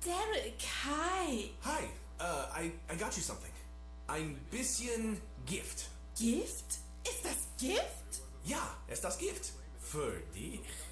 Derek, hi. Hi, I got you something. Ein bisschen Gift. Gift? Ist das Gift? Ja, ist das Gift. Für dich.